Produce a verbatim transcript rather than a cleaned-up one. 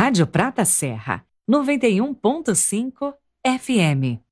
Rádio Prata Serra, noventa e um ponto cinco F M.